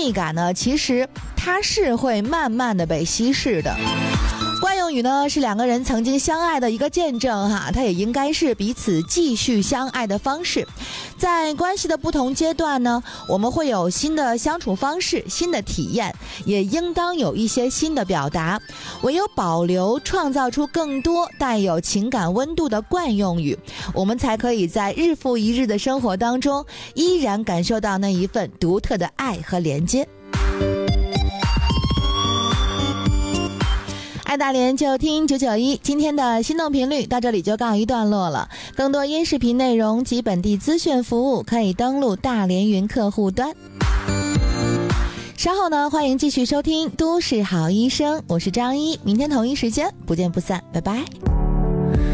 密感呢，其实它是会慢慢的被稀释的。惯用语呢是两个人曾经相爱的一个见证哈，它也应该是彼此继续相爱的方式。在关系的不同阶段呢，我们会有新的相处方式、新的体验，也应当有一些新的表达。唯有保留、创造出更多带有情感温度的惯用语，我们才可以在日复一日的生活当中，依然感受到那一份独特的爱和连接。爱大连就听991，今天的心动频率到这里就告一段落了。更多音视频内容及本地资讯服务，可以登录大连云客户端。稍后呢，欢迎继续收听都市好医生，我是张一，明天同一时间不见不散，拜拜。